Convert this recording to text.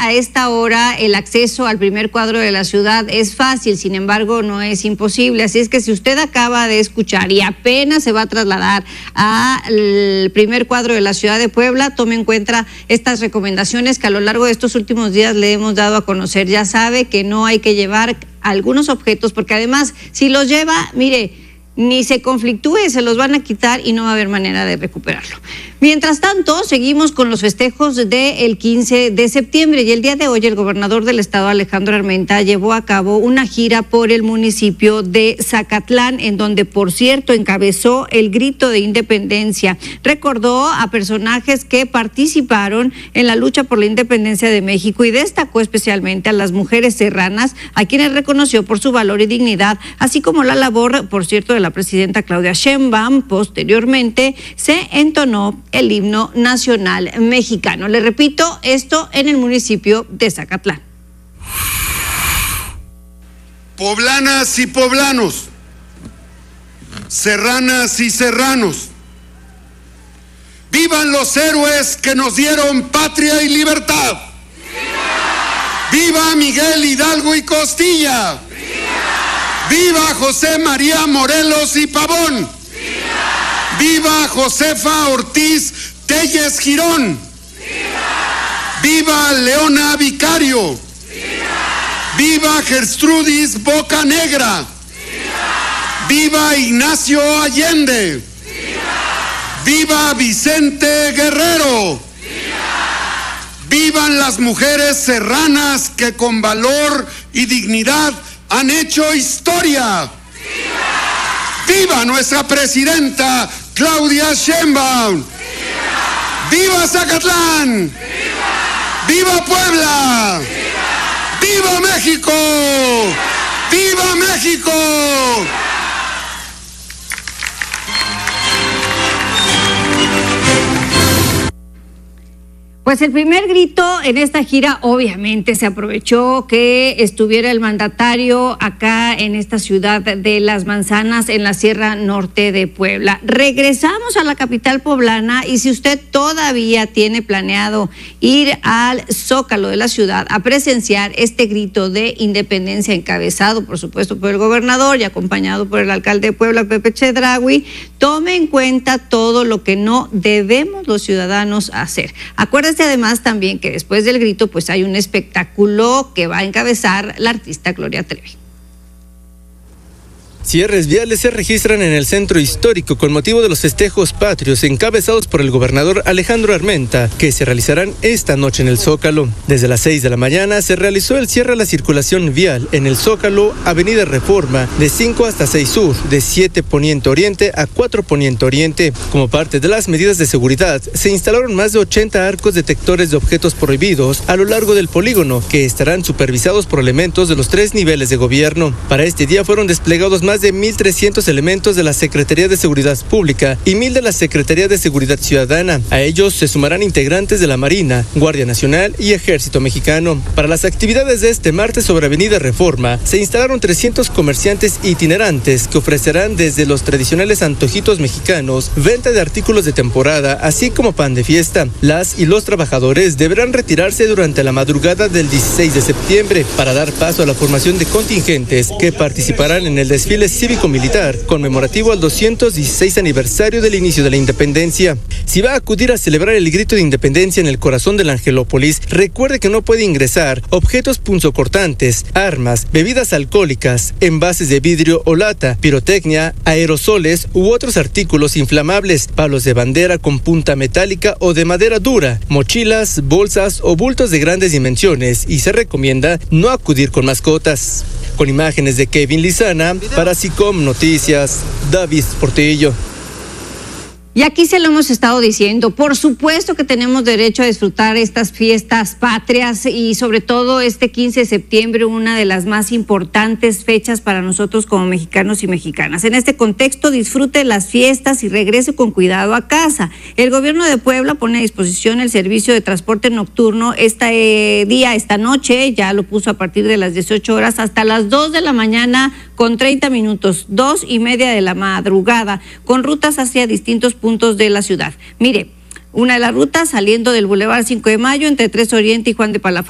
a esta hora el acceso al primer cuadro de la ciudad es fácil, sin embargo no es imposible, así es que si usted acaba de escuchar y apenas se va a trasladar al primer cuadro de la ciudad de Puebla, tome en cuenta estas recomendaciones que a lo largo de estos últimos días le hemos dado a conocer. Ya sabe que no hay que llevar algunos objetos, porque además si los lleva, mire, ni se conflictúe, se los van a quitar y no va a haber manera de recuperarlo. Mientras tanto, seguimos con los festejos del 15 de septiembre y el día de hoy el gobernador del estado, Alejandro Armenta, llevó a cabo una gira por el municipio de Zacatlán, en donde, por cierto, encabezó el grito de independencia. Recordó a personajes que participaron en la lucha por la independencia de México y destacó especialmente a las mujeres serranas, a quienes reconoció por su valor y dignidad, así como la labor, por cierto, de la presidenta Claudia Sheinbaum. Posteriormente se entonó el himno nacional mexicano. Le repito, esto en el municipio de Zacatlán. Poblanas y poblanos, serranas y serranos, vivan los héroes que nos dieron patria y libertad. ¡Viva Miguel Hidalgo y Costilla! ¡Viva José María Morelos y Pavón! ¡Viva Josefa Ortiz Telles Girón! ¡Viva Leona Vicario! ¡Viva Gertrudis Bocanegra! ¡Viva Ignacio Allende! ¡Viva Vicente Guerrero! ¡Vivan las mujeres serranas que con valor y dignidad han hecho historia! ¡Viva nuestra presidenta Claudia Sheinbaum! ¡Viva Zacatlán! ¡Viva Puebla! ¡Viva México! ¡Viva México! Pues el primer grito en esta gira, obviamente se aprovechó que estuviera el mandatario acá en esta ciudad de Las Manzanas, en la Sierra Norte de Puebla. Regresamos a la capital poblana y si usted todavía tiene planeado ir al Zócalo de la ciudad a presenciar este grito de independencia encabezado, por supuesto, por el gobernador y acompañado por el alcalde de Puebla, Pepe Chedraui, tome en cuenta todo lo que no debemos los ciudadanos hacer. Acuérdese además también que después del grito pues hay un espectáculo que va a encabezar la artista Gloria Trevi. Cierres viales se registran en el centro histórico con motivo de los festejos patrios encabezados por el gobernador Alejandro Armenta, que se realizarán esta noche en el Zócalo. Desde las 6 de la mañana se realizó el cierre a la circulación vial en el Zócalo, Avenida Reforma, de 5 hasta 6 Sur, de 7 Poniente Oriente a 4 Poniente Oriente. Como parte de las medidas de seguridad, se instalaron más de 80 arcos detectores de objetos prohibidos a lo largo del polígono, que estarán supervisados por elementos de los 3 niveles de gobierno. Para este día fueron desplegados más de 1,300 elementos de la Secretaría de Seguridad Pública y 1,000 de la Secretaría de Seguridad Ciudadana. A ellos se sumarán integrantes de la Marina, Guardia Nacional y Ejército Mexicano. Para las actividades de este martes sobre Avenida Reforma, se instalaron 300 comerciantes itinerantes que ofrecerán desde los tradicionales antojitos mexicanos, venta de artículos de temporada, así como pan de fiesta. Las y los trabajadores deberán retirarse durante la madrugada del 16 de septiembre para dar paso a la formación de contingentes que participarán en el desfile cívico-militar conmemorativo al 216 aniversario del inicio de la independencia. Si va a acudir a celebrar el grito de independencia en el corazón de la Angelópolis, recuerde que no puede ingresar objetos punzocortantes, armas, bebidas alcohólicas, envases de vidrio o lata, pirotecnia, aerosoles u otros artículos inflamables, palos de bandera con punta metálica o de madera dura, mochilas, bolsas o bultos de grandes dimensiones, y se recomienda no acudir con mascotas. Con imágenes de Kevin Lizana, para SICOM Noticias, David Portillo. Y aquí se lo hemos estado diciendo, por supuesto que tenemos derecho a disfrutar estas fiestas patrias y sobre todo este 15 de septiembre, una de las más importantes fechas para nosotros como mexicanos y mexicanas. En este contexto, disfrute las fiestas y regrese con cuidado a casa. El gobierno de Puebla pone a disposición el servicio de transporte nocturno esta noche, ya lo puso a partir de las 18 horas hasta las 2 de la mañana con 30 minutos, 2:30 de la madrugada, con rutas hacia distintos puntos de la ciudad. Mire, una de las rutas saliendo del Boulevard 5 de Mayo entre 3 Oriente y Juan de Palafox,